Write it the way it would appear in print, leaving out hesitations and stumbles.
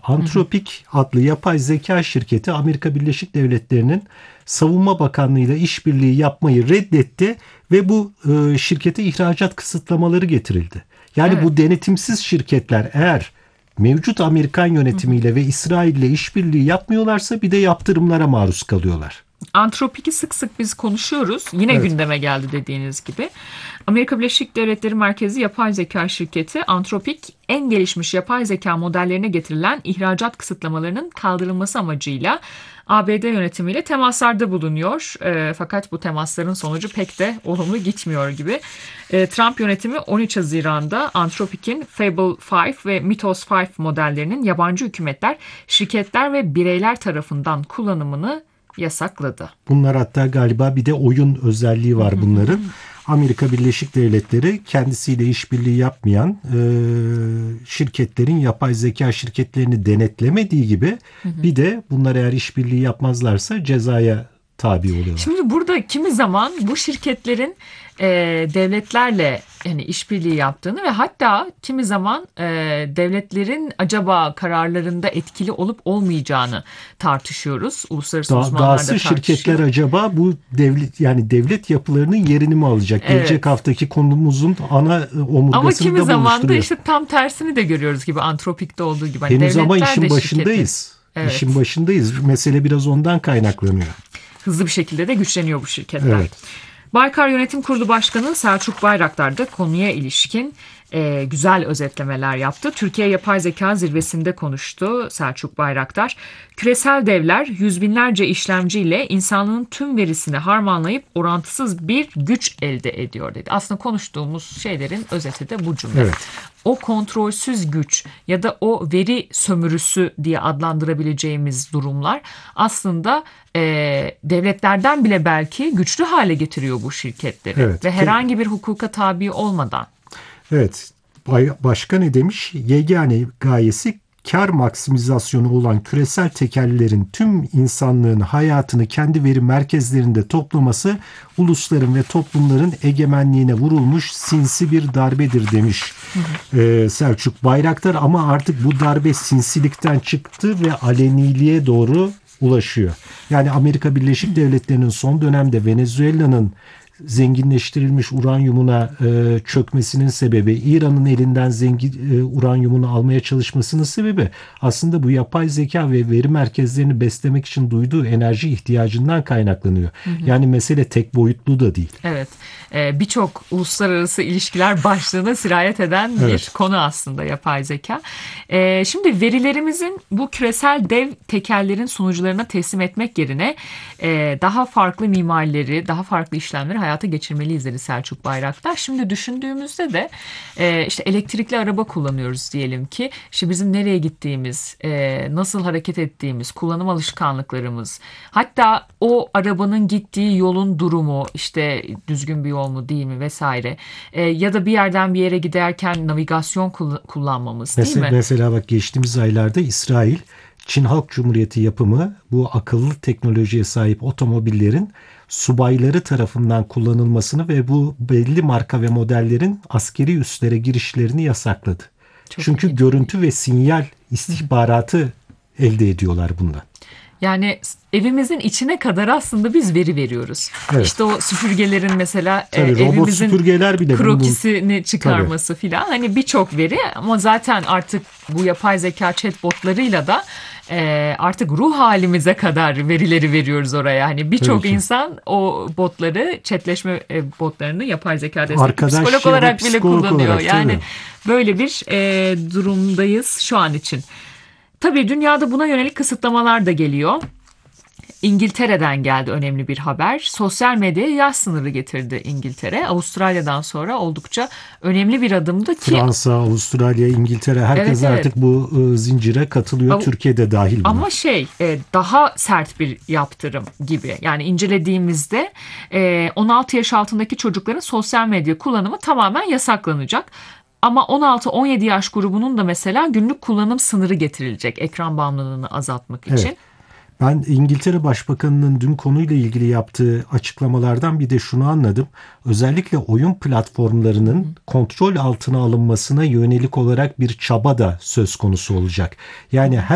Anthropic adlı yapay zeka şirketi Amerika Birleşik Devletleri'nin Savunma Bakanlığı ile işbirliği yapmayı reddetti ve bu şirkete ihracat kısıtlamaları getirildi. Yani Evet. bu denetimsiz şirketler eğer mevcut Amerikan yönetimiyle ve İsrail ile işbirliği yapmıyorlarsa bir de yaptırımlara maruz kalıyorlar. Antropik'i sık sık biz konuşuyoruz. Yine Evet. gündeme geldi dediğiniz gibi. Amerika Birleşik Devletleri merkezi yapay zeka şirketi Anthropic, en gelişmiş yapay zeka modellerine getirilen ihracat kısıtlamalarının kaldırılması amacıyla ABD yönetimiyle temaslarda bulunuyor. Fakat bu temasların sonucu pek de olumlu gitmiyor gibi. Trump yönetimi 13 Haziran'da Anthropic'in Fable 5 ve Mythos 5 modellerinin yabancı hükümetler, şirketler ve bireyler tarafından kullanımını yasakladı. Bunlar hatta galiba bir de oyun özelliği var bunların. Amerika Birleşik Devletleri kendisiyle işbirliği yapmayan şirketlerin yapay zeka şirketlerini denetlemediği gibi bir de bunlar eğer işbirliği yapmazlarsa cezaya tabi oluyorlar. Şimdi burada kimi zaman bu şirketlerin devletlerle yani işbirliği yaptığını ve hatta kimi zaman devletlerin acaba kararlarında etkili olup olmayacağını tartışıyoruz. Uluslararası uzmanlar da Dahası tartışıyor. şirketler acaba bu devlet yapılarının yerini mi alacak? Evet. Gelecek haftaki konumuzun ana omurgasını Ama da kimi zaman da buluşturuyor. işte tam tersini de görüyoruz gibi Antropik'te olduğu gibi. Hani Henüz ama devletler işin de başındayız. Evet. İşin başındayız. Mesele biraz ondan kaynaklanıyor. Hızlı bir şekilde de güçleniyor bu şirketler. Evet. Baykar Yönetim Kurulu Başkanı Selçuk Bayraktar da konuya ilişkin güzel özetlemeler yaptı. Türkiye Yapay Zeka Zirvesi'nde konuştu Selçuk Bayraktar. Küresel devler yüz binlerce işlemciyle insanlığın tüm verisini harmanlayıp orantısız bir güç elde ediyor dedi. Aslında konuştuğumuz şeylerin özeti de bu cümle. Evet. O kontrolsüz güç ya da o veri sömürüsü diye adlandırabileceğimiz durumlar aslında devletlerden bile belki güçlü hale getiriyor bu şirketleri. Evet. Ve herhangi bir hukuka tabi olmadan. Evet. Başka ne demiş? Yegane gayesi kar maksimizasyonu olan küresel tekellerin tüm insanlığın hayatını kendi veri merkezlerinde toplaması ulusların ve toplumların egemenliğine vurulmuş sinsi bir darbedir demiş Selçuk Bayraktar. Ama artık bu darbe sinsilikten çıktı ve aleniliğe doğru ulaşıyor. Yani Amerika Birleşik Devletleri'nin son dönemde Venezuela'nın zenginleştirilmiş uranyumuna çökmesinin sebebi, İran'ın elinden uranyumunu almaya çalışmasının sebebi aslında bu yapay zeka ve veri merkezlerini beslemek için duyduğu enerji ihtiyacından kaynaklanıyor. Yani mesele tek boyutlu da değil. Evet, birçok uluslararası ilişkiler başlığına sirayet eden bir konu aslında yapay zeka. Şimdi verilerimizin bu küresel dev tekellerin sunucularına teslim etmek yerine daha farklı mimarileri, daha farklı işlemleri hayata geçirmeliyiz dedi Selçuk Bayraktar. Şimdi düşündüğümüzde de işte elektrikli araba kullanıyoruz diyelim ki. İşte bizim nereye gittiğimiz, nasıl hareket ettiğimiz, kullanım alışkanlıklarımız, hatta o arabanın gittiği yolun durumu, işte düzgün bir yol mu değil mi vesaire. Ya da bir yerden bir yere giderken navigasyon kullanmamız değil mi? Mesela bak geçtiğimiz aylarda İsrail, Çin Halk Cumhuriyeti yapımı bu akıllı teknolojiye sahip otomobillerin subayları tarafından kullanılmasını ve bu belli marka ve modellerin askeri üslere girişlerini yasakladı. Çünkü görüntü ve sinyal istihbaratı elde ediyorlar bundan. Yani evimizin içine kadar aslında biz veri veriyoruz. Evet. İşte o süpürgelerin mesela Tabii, robot süpürgeler bile krokisini çıkarması filan. Hani birçok veri ama zaten artık bu yapay zeka chatbotlarıyla da artık ruh halimize kadar verileri veriyoruz oraya. Hani birçok insan o botları, chatleşme botlarını yapay zeka destekli psikolog olarak bile kullanıyor. Yani böyle bir durumdayız şu an için. Tabii dünyada buna yönelik kısıtlamalar da geliyor. İngiltere'den geldi önemli bir haber. Sosyal medyaya yaş sınırı getirdi İngiltere. Avustralya'dan sonra oldukça önemli bir adımdı ki. Fransa, Avustralya, İngiltere herkes artık bu zincire katılıyor. Türkiye'de dahil buna. Ama daha sert bir yaptırım gibi. Yani incelediğimizde 16 yaş altındaki çocukların sosyal medya kullanımı tamamen yasaklanacak. Ama 16-17 yaş grubunun da mesela günlük kullanım sınırı getirilecek ekran bağımlılığını azaltmak için. Evet. Ben İngiltere Başbakanı'nın dün konuyla ilgili yaptığı açıklamalardan bir de şunu anladım. Özellikle oyun platformlarının kontrol altına alınmasına yönelik olarak bir çaba da söz konusu olacak. Yani her